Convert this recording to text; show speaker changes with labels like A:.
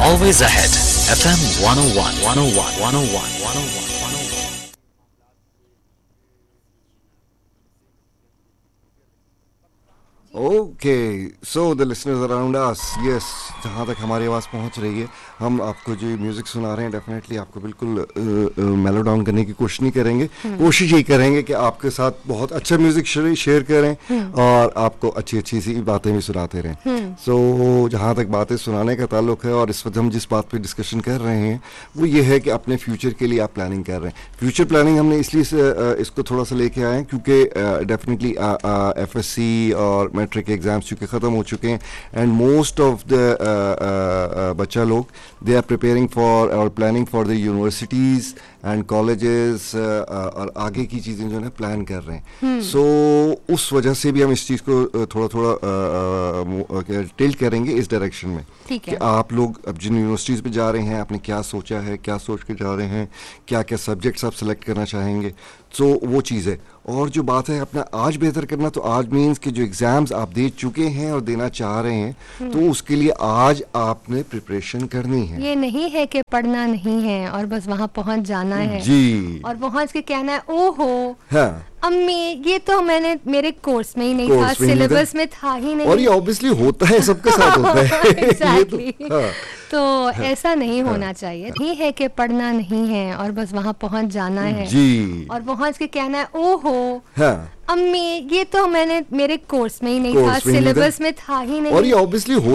A: Always ahead. FM 101, 101, 101, 101, 101.
B: Okay, so the listeners around us, yes, जहाँ तक हमारी आवाज़ पहुँच रही है, हम आपको जो म्यूज़िक सुना रहे हैं डेफिनेटली आपको बिल्कुल मेलो डाउन करने की कोशिश नहीं करेंगे। कोशिश यही करेंगे कि आपके साथ बहुत अच्छा म्यूज़िक शेयर करें और आपको अच्छी अच्छी सी बातें भी सुनाते रहें। सो जहाँ तक बातें सुनाने का ताल्लुक है और इस वक्त हम जिस बात पे डिस्कशन कर रहे हैं वो ये है कि अपने फ्यूचर के लिए आप प्लानिंग कर रहे हैं। फ्यूचर प्लानिंग हमने इसलिए इसको थोड़ा सा लेके आए हैं क्योंकि डेफिनेटली FSC और मैट्रिक एग्जाम्स चूँकि ख़त्म हो चुके हैं एंड मोस्ट ऑफ द बच्चा लोग दे आर प्रिपेयरिंग फॉर और planning for the universities and colleges और आगे की चीज़ें जो है प्लान कर रहे हैं। सो उस वजह से भी हम इस चीज़ को थोड़ा थोड़ा टिल्ट करेंगे इस डायरेक्शन में कि आप लोग अब जिन यूनिवर्सिटीज़ पे जा रहे हैं आपने क्या सोचा है, क्या सोच के जा रहे हैं, क्या क्या सब्जेक्ट्स आप सेलेक्ट करना चाहेंगे। सो वो चीज़ है। और जो बात है अपना आज बेहतर करना, तो आज मीन्स कि जो एग्ज़ाम्स आप दे चुके हैं और देना चाह रहे हैं तो उसके लिए आज आपने प्रिपरेशन करनी है।
C: ये नहीं है कि पढ़ना नहीं है और बस वहाँ पहुँच जाना है
B: जी
C: और पहुँच के कहना है ओहो
B: हाँ
C: अम्मी ये तो मैंने मेरे कोर्स में ही नहीं था, सिलेबस में था ही नहीं।
B: और ये ऑब्वियसली होता है, सबके साथ होता है।
C: Exactly.
B: हाँ।
C: तो ऐसा नहीं होना चाहिए। नहीं है कि पढ़ना नहीं है और बस वहाँ पहुँच जाना है
B: जी
C: और पहुँच के कहना है ओहो
B: हाँ
C: अम्मी ये तो मैंने मेरे कोर्स में ही नहीं था, सिलेबस में था ही नहीं।
B: और ये ऑब्वियसली